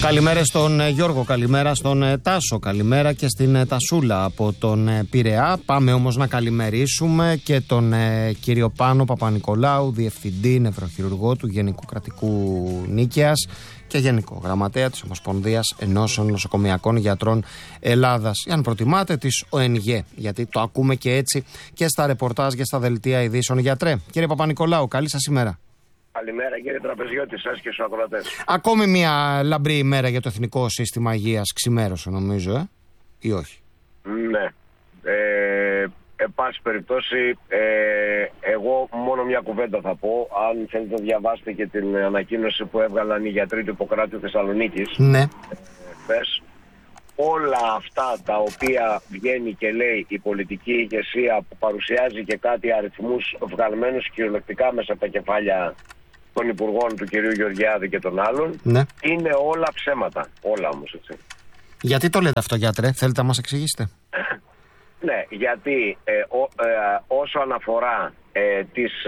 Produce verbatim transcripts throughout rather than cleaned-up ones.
Καλημέρα στον Γιώργο, καλημέρα στον Τάσο, καλημέρα και στην Τασούλα από τον Πειραιά. Πάμε όμως να καλημερίσουμε και τον κύριο Πάνο Παπα-Νικολάου, διευθυντή νευροχειρουργό του Γενικού Κρατικού Νίκαιας και Γενικό Γραμματέα της Ομοσπονδίας Ενώσεων Νοσοκομειακών Γιατρών Ελλάδας. Ή αν προτιμάτε της ΟΕΝΓΕ, γιατί το ακούμε και έτσι και στα ρεπορτάζ και στα δελτία ειδήσεων. Γιατρέ, κύριε Παπα-Νικολάου, καλή σας ημέρα. Καλημέρα κύριε Τραπεζιώτη, σας και στους ακροατές. Ακόμη μια λαμπρή ημέρα για το Εθνικό Σύστημα Υγείας, ξημέρωσε νομίζω, ε? Ή όχι? Ναι. Ε, εν πάση περιπτώσει, ε, εγώ μόνο μια κουβέντα θα πω. Αν θέλετε να διαβάσετε και την ανακοίνωση που έβγαλαν οι γιατροί του Ιπποκράτειου Θεσσαλονίκης. Ναι. Ε, πες, όλα αυτά τα οποία βγαίνει και λέει η πολιτική ηγεσία, που παρουσιάζει και κάτι αριθμούς βγαλμένους κυριολεκτικά μέσα από τα κεφάλια των υπουργών του κυρίου Γεωργιάδη και των άλλων, ναι, είναι όλα ψέματα. Όλα όμως, έτσι. Γιατί το λέτε αυτό, γιατρέ, θέλετε να μας εξηγήσετε? Ναι, γιατί ε, ό, ε, όσο αναφορά ε, τις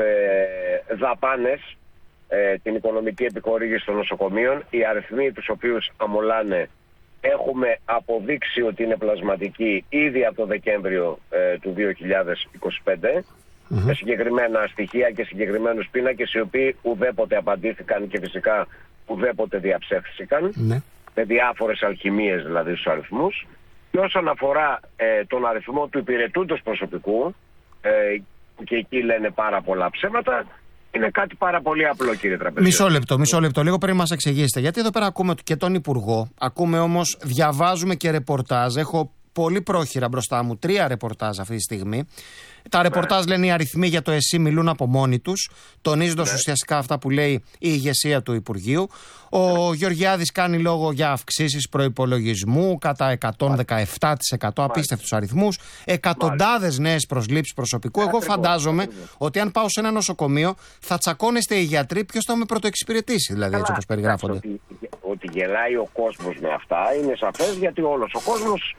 ε, δαπάνες, ε, την οικονομική επιχορήγηση των νοσοκομείων, οι αριθμοί τους οποίους αμολάνε έχουμε αποδείξει ότι είναι πλασματικοί ήδη από το Δεκέμβριο ε, του δύο χιλιάδες είκοσι πέντε, mm-hmm. με συγκεκριμένα στοιχεία και συγκεκριμένους πίνακες, οι οποίοι ουδέποτε απαντήθηκαν και φυσικά ουδέποτε διαψεύστηκαν, mm-hmm. με διάφορες αλχημίες δηλαδή στους αριθμούς. Και όσον αφορά ε, τον αριθμό του υπηρετούντος προσωπικού, ε, και εκεί λένε πάρα πολλά ψέματα, είναι κάτι πάρα πολύ απλό, κύριε Τραπεζιώτη. Μισό λεπτό, μισό λεπτό, λίγο πριν μας εξηγήσετε. Γιατί εδώ πέρα ακούμε και τον Υπουργό, ακούμε όμως, διαβάζουμε και ρεπορτάζ. Έχω πολύ πρόχειρα μπροστά μου, τρία ρεπορτάζ αυτή τη στιγμή. Τα ρεπορτάζ ναι. λένε οι αριθμοί για το ΕΣΥ μιλούν από μόνοι τους, τονίζοντας ναι. ουσιαστικά αυτά που λέει η ηγεσία του Υπουργείου. Ο ναι. Γεωργιάδης κάνει λόγο για αυξήσεις προϋπολογισμού κατά εκατόν δεκαεπτά τοις εκατό, απίστευτους αριθμούς, εκατοντάδες νέες προσλήψεις προσωπικού. Εγώ φαντάζομαι ακριβώς. ότι αν πάω σε ένα νοσοκομείο θα τσακώνεστε οι γιατροί ποιος θα με πρωτοεξυπηρετήσει, δηλαδή έτσι όπως περιγράφονται. Ότι, ότι γελάει ο κόσμος με αυτά είναι σαφές, γιατί όλος ο κόσμος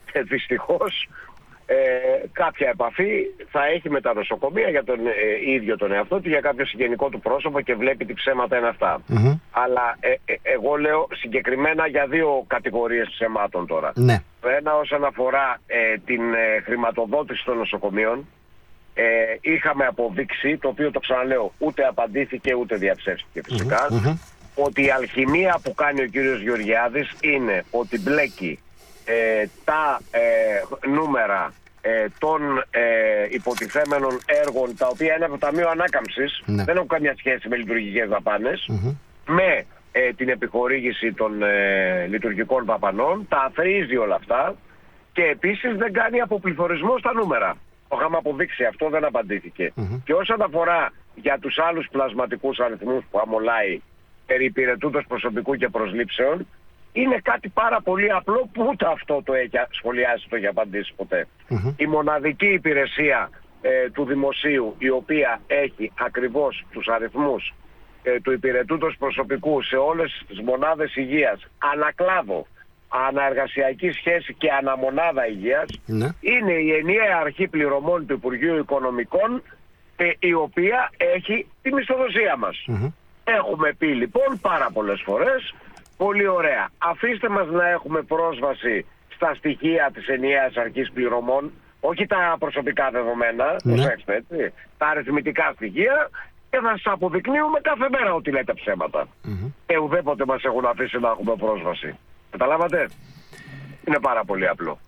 δυστυχώς Ε, κάποια επαφή θα έχει με τα νοσοκομεία για τον ε, ίδιο τον εαυτό του, για κάποιο συγγενικό του πρόσωπο, και βλέπει τι ψέματα είναι αυτά. Mm-hmm. Αλλά ε, ε, εγώ λέω συγκεκριμένα για δύο κατηγορίες ψεμάτων τώρα. Ναι. Το ένα όσον αφορά ε, την ε, χρηματοδότηση των νοσοκομείων, ε, είχαμε αποδείξει, το οποίο το ξαναλέω, ούτε απαντήθηκε ούτε διαψεύστηκε φυσικά, mm-hmm. ότι η αλχημία που κάνει ο κύριος Γεωργιάδης είναι ότι μπλέκει Ε, τα ε, νούμερα ε, των ε, υποτιθέμενων έργων, τα οποία είναι από το Ταμείο Ανάκαμψης, ναι. δεν έχουν καμία σχέση με λειτουργικές δαπάνες, mm-hmm. με ε, την επιχορήγηση των ε, λειτουργικών δαπανών, τα αθροίζει όλα αυτά, και επίσης δεν κάνει αποπληθωρισμό στα νούμερα. Το είχαμε αποδείξει, αυτό δεν απαντήθηκε. Mm-hmm. Και όσον αφορά για τους άλλους πλασματικούς αριθμούς που αμολάει περί υπηρετούντος προσωπικού και προσλήψεων, είναι κάτι πάρα πολύ απλό που ούτε αυτό το έχει σχολιάσει, το έχει απαντήσει ποτέ. Mm-hmm. Η μοναδική υπηρεσία ε, του δημοσίου, η οποία έχει ακριβώς τους αριθμούς ε, του υπηρετούντος προσωπικού σε όλες τις μονάδες υγείας, ανακλάδο, αναεργασιακή σχέση και αναμονάδα υγείας, mm-hmm. είναι η ενιαία αρχή πληρωμών του Υπουργείου Οικονομικών, ε, η οποία έχει τη μισθοδοσία μας. Mm-hmm. Έχουμε πει λοιπόν πάρα πολλές φορές, πολύ ωραία, αφήστε μας να έχουμε πρόσβαση στα στοιχεία της ενιαίας αρχής πληρωμών, όχι τα προσωπικά δεδομένα, ναι. προσέξτε, έτσι, τα αριθμητικά στοιχεία, και θα σας αποδεικνύουμε κάθε μέρα ότι λέτε ψέματα. Mm-hmm. Και ουδέποτε μας έχουν αφήσει να έχουμε πρόσβαση. Καταλάβατε? Είναι πάρα πολύ απλό.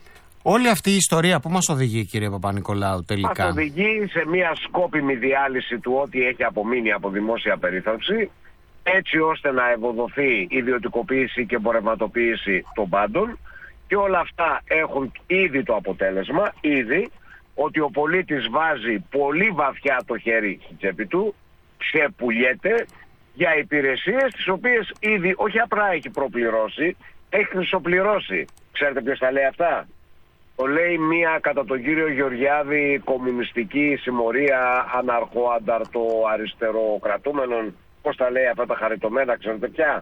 Όλη αυτή η ιστορία που μας οδηγεί, κύριε Παπα-Νικολάου, τελικά? Μας οδηγεί σε μια σκόπιμη διάλυση του ό,τι έχει απομείνει από δημόσια περίθαλψη, έτσι ώστε να ευοδοθεί ιδιωτικοποίηση και εμπορευματοποίηση των πάντων, και όλα αυτά έχουν ήδη το αποτέλεσμα, ήδη, ότι ο πολίτης βάζει πολύ βαθιά το χέρι στην τσέπη του, ξεπουλιέται για υπηρεσίες τις οποίες ήδη όχι απλά έχει προπληρώσει, έχει χρυσοπληρώσει. Ξέρετε ποιος τα λέει αυτά? Το λέει μία κατά τον κύριο Γεωργιάδη κομμουνιστική συμμορία αναρχοανταρτο αριστεροκρατούμενων. Πώς τα λέει αυτά τα χαριτωμένα, ξέρετε πια?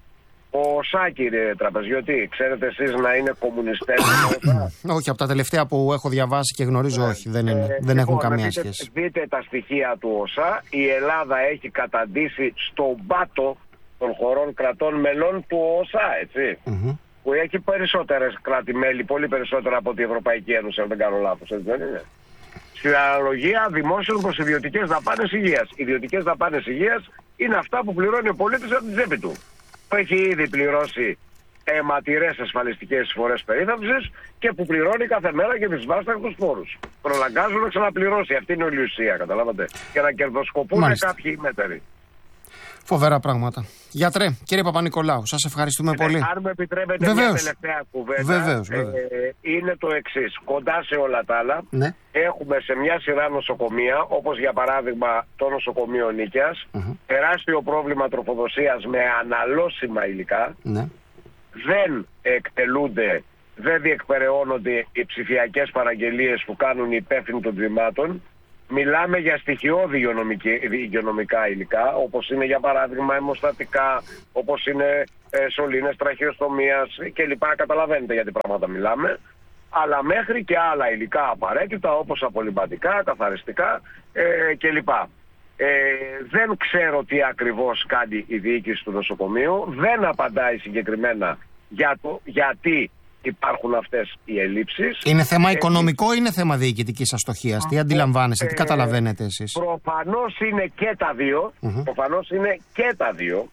Ο ΩΣΑ, κύριε Τραπεζιώτη, ξέρετε εσείς να είναι κομμουνιστές? Όχι, από τα τελευταία που έχω διαβάσει και γνωρίζω, ε, όχι, δεν, είναι, ε, δεν έχουν λοιπόν, καμία δείτε, σχέση. Δείτε τα στοιχεία του ΩΣΑ. Η Ελλάδα έχει καταντήσει στον πάτο των χωρών κρατών μελών του ΟΣΑ, έτσι. Mm-hmm. Που έχει περισσότερες κράτη-μέλη, πολύ περισσότερα από την Ευρωπαϊκή Ένωση, αν δεν κάνω λάθος, έτσι δεν είναι. Στην αναλογία δημόσιων προς ιδιωτικές δαπάνες υγείας. Ιδιωτικές δαπάνες υγείας είναι αυτά που πληρώνει ο πολίτης από την τσέπη του. Έχει ήδη πληρώσει αιματηρές ασφαλιστικές εισφορές περίθαλψης και που πληρώνει κάθε μέρα και τις βάσταχτους φόρους. Προλαγκάζουν να ξαναπληρώσει. Αυτή είναι η ουσία, καταλάβατε. Και να κερδοσκοπούν Μάλιστα. κάποιοι μέτεροι. Φοβερά πράγματα. Γιατρέ, κύριε Παπα-Νικολάου, σας ευχαριστούμε ε, πολύ. Αν μου επιτρέπετε βεβαίως. μια τελευταία κουβέντα, βεβαίως, βεβαίως. Ε, είναι το εξής. Κοντά σε όλα τα άλλα, ναι. έχουμε σε μια σειρά νοσοκομεία, όπως για παράδειγμα το νοσοκομείο Νίκαιας, mm-hmm. τεράστιο πρόβλημα τροφοδοσίας με αναλώσιμα υλικά. Ναι. Δεν εκτελούνται, δεν διεκπεραιώνονται οι ψηφιακές παραγγελίες που κάνουν οι υπεύθυνοι των τμήματων. Μιλάμε για στοιχειώδη υγειονομικά υλικά, όπως είναι για παράδειγμα αιμοστατικά, όπως είναι ε, σωλήνες τραχεοστομίας κλπ. Καταλαβαίνετε για τι πράγματα μιλάμε. Αλλά μέχρι και άλλα υλικά απαραίτητα, όπως απολυμματικά, καθαριστικά ε, κλπ. Ε, δεν ξέρω τι ακριβώς κάνει η διοίκηση του νοσοκομείου, δεν απαντάει συγκεκριμένα για το γιατί υπάρχουν αυτές οι ελλείψεις. Είναι θέμα οικονομικό ή είναι θέμα διοικητικής αστοχίας? Τι αντιλαμβάνεστε, τι ε, καταλαβαίνετε εσείς? Προφανώς είναι και τα δύο. Mm-hmm. Προφανώς είναι και τα δύο.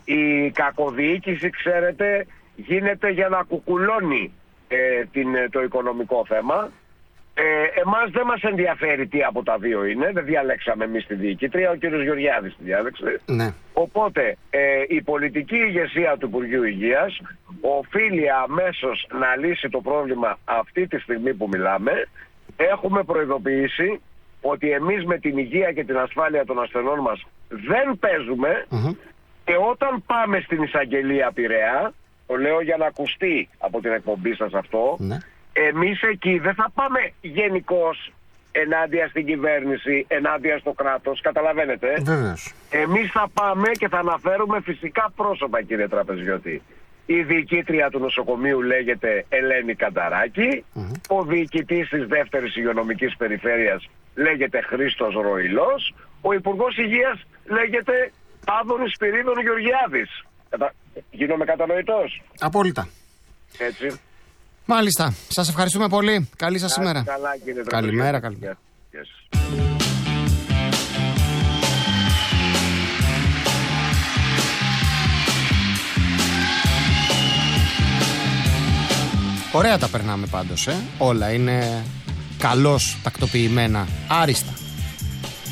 Η κακοδιοίκηση, ξέρετε, γίνεται για να κουκουλώνει ε, την, το οικονομικό θέμα. Ε, εμάς δεν μας ενδιαφέρει τι από τα δύο είναι. Δεν διαλέξαμε εμείς τη διοικήτρια, ο κύριος Γεωργιάδης τη διάλεξε. Ναι. Οπότε ε, η πολιτική ηγεσία του Υπουργείου Υγείας οφείλει αμέσως να λύσει το πρόβλημα αυτή τη στιγμή που μιλάμε. Έχουμε προειδοποιήσει ότι εμείς με την υγεία και την ασφάλεια των ασθενών μας δεν παίζουμε. Mm-hmm. Και όταν πάμε στην εισαγγελία Πειραιά, το λέω για να ακουστεί από την εκπομπή σας αυτό, ναι. Εμείς εκεί δεν θα πάμε γενικώς ενάντια στην κυβέρνηση, ενάντια στο κράτος, καταλαβαίνετε. Βεβαίως. Εμείς θα πάμε και θα αναφέρουμε φυσικά πρόσωπα, κύριε Τραπεζιώτη. Η διοικήτρια του νοσοκομείου λέγεται Ελένη Κανταράκη, mm-hmm. ο διοικητής της δεύτερης υγειονομικής περιφέρειας λέγεται Χρήστος Ροϊλός, ο Υπουργός Υγείας λέγεται Άδωνης Σπυρίδων Γεωργιάδης. Κατα... Γίνομαι κατανοητός? Απόλυτα. Έτσι. Μάλιστα. Σας ευχαριστούμε πολύ. Καλή σας ημέρα. Καλά, κύριε καλημέρα, καλημέρα. Yes. Ωραία τα περνάμε πάντως, ε. Όλα είναι καλώς τακτοποιημένα, άριστα.